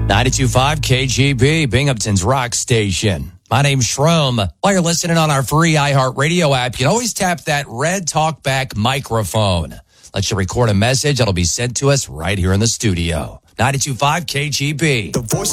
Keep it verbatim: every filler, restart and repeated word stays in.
ninety-two point five K G B, Binghamton's rock station. My name's Shroom. While you're listening on our free iHeartRadio app, you can always tap that red talkback microphone. Let you record a message that'll be sent to us right here in the studio. ninety-two point five K G B. The voice